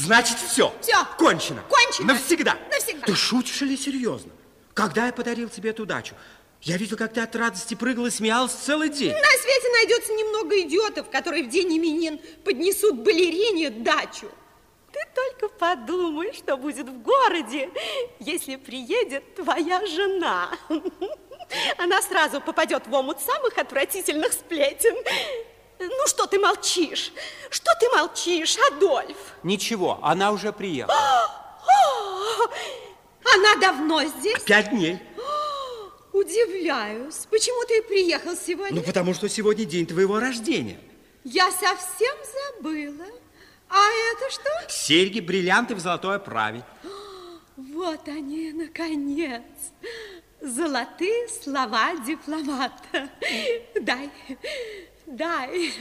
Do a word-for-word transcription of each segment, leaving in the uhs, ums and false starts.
Значит, все. Все. Кончено. Кончено. Навсегда. Навсегда. Ты шутишь или серьезно? Когда я подарил тебе эту дачу? Я видел, как ты от радости прыгала и смеялась целый день. На свете найдется немного идиотов, которые в день именин поднесут балерине дачу. Ты только подумай, что будет в городе, если приедет твоя жена. Она сразу попадет в омут самых отвратительных сплетен. Ну, что ты молчишь? Что ты молчишь, Адольф? Ничего, она уже приехала. Она давно здесь? Пять дней. Удивляюсь. Почему ты приехал сегодня? Ну, потому что сегодня день твоего рождения. Я совсем забыла. А это что? Серьги, бриллианты в золотой оправе. Вот они, наконец. Золотые слова дипломата. Дай, дай.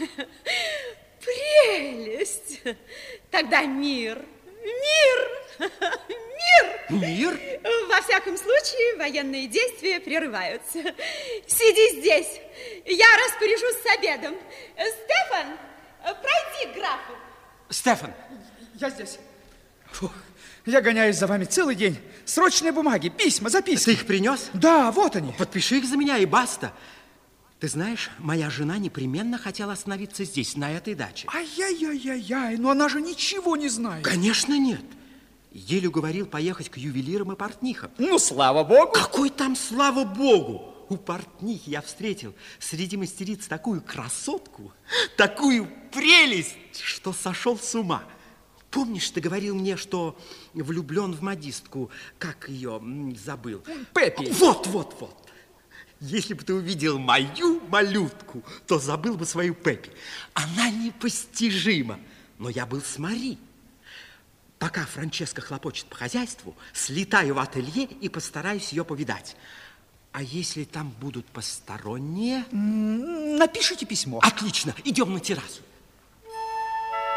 Прелесть. Тогда мир. Мир. Мир. Мир? Во всяком случае, военные действия прерываются. Сиди здесь. Я распоряжусь с обедом. Стефан, пройди к графу. Стефан. Я здесь. Фу, я гоняюсь за вами целый день. Срочные бумаги, письма, записки. Ты их принес? Да, вот они. Подпиши их за меня и баста. Ты знаешь, моя жена непременно хотела остановиться здесь, на этой даче. Ай-яй-яй-яй, но она же ничего не знает. Конечно, нет. Еле уговорил поехать к ювелирам и портнихам. Ну, слава богу. Какой там слава богу? У портних я встретил среди мастериц такую красотку, такую прелесть, что сошел с ума. Помнишь, ты говорил мне, что влюблен в модистку, как ее забыл? Пеппи. Вот, вот, вот. Если бы ты увидел мою малютку, то забыл бы свою Пеппи. Она непостижима. Но я был с Мари. Пока Франческа хлопочет по хозяйству, слетаю в ателье и постараюсь ее повидать. А если там будут посторонние? Напишите письмо. Отлично, идем на террасу.